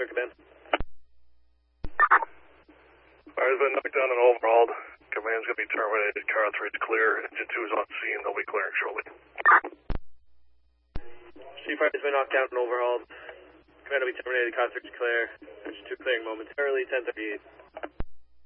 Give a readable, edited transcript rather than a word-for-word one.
Command. Fire's been knocked down and overhauled. Command's going to be terminated. Car 3 is clear. Engine 2 is on scene. They'll be clearing shortly. C-Fire has been knocked down and overhauled. Command will be terminated. Car 3 is clear. Engine 2 clearing momentarily. 10:38.